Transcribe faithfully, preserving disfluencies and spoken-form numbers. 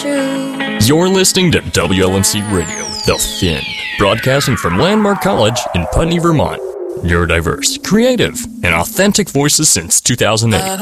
true. You're listening to W L N C Radio, The Fin, broadcasting from Landmark College in Putney, Vermont. Neurodiverse, creative, and authentic voices since two thousand eight.